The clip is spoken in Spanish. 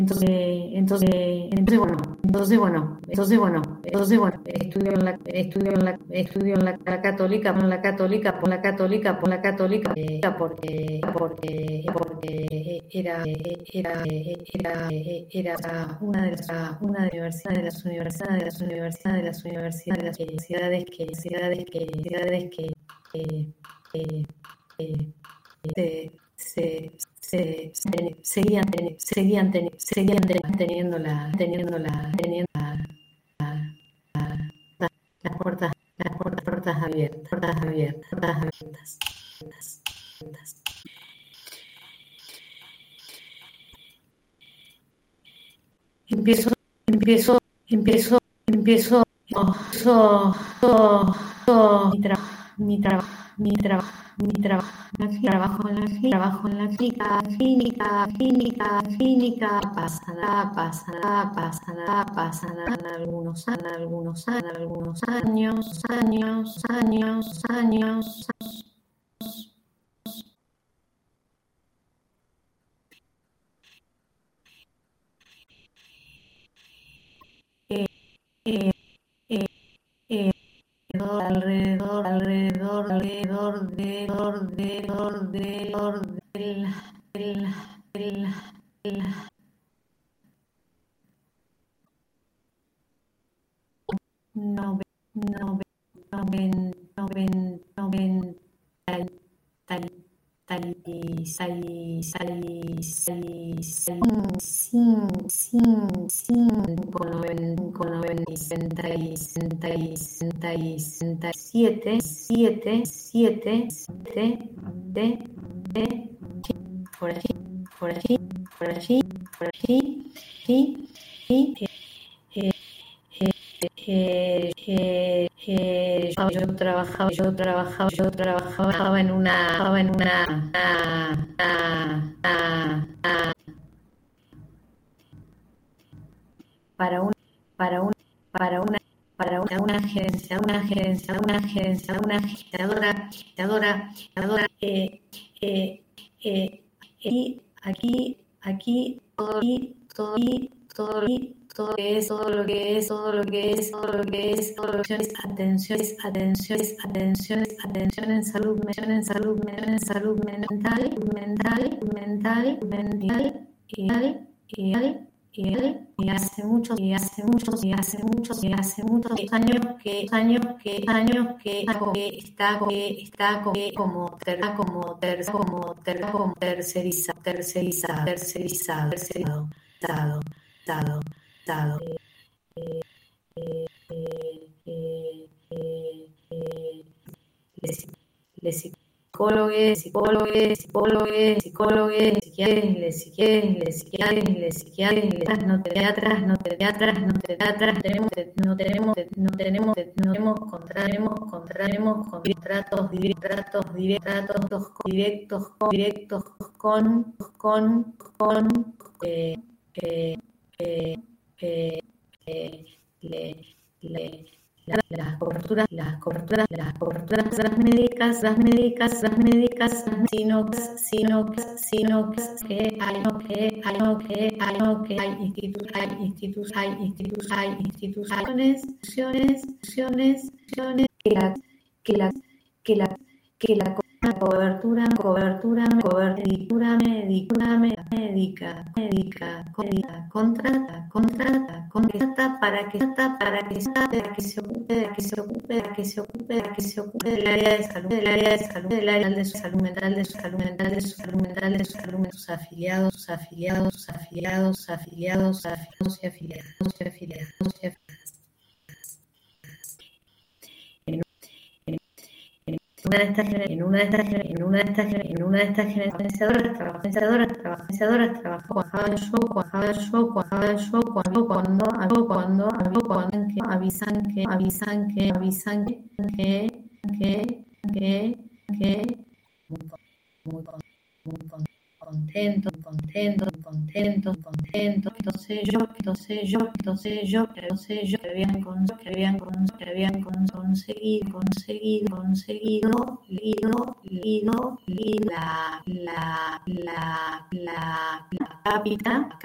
estudio en la católica, porque era una de las universidades que seguían teniendo las puertas abiertas. Empiezo trabajo en la clínica, pasan algunos años. Por allí. Yo trabajaba en una para una agencia, y aquí todo lo que es atención en salud mental y hace muchos años que está como tercerizado. Les psicólogos, psiquiatras, no pediatras, tenemos contratos directos con las coberturas médicas, sino que hay instituciones que la cobertura médica contrata para que se ocupe del área de salud, del área de salud mental, sus afiliados y afiliadas. En una de estas generaciones trabajaba yo cuando avisan que muy contento. Entonces yo que habían conseguido la cápita